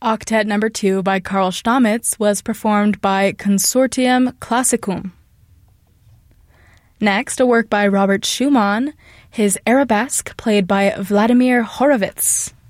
Octet number 2 by Karl Stamitz was performed by Consortium Classicum. Next, a work by Robert Schumann, his Arabesque played by Vladimir Horowitz.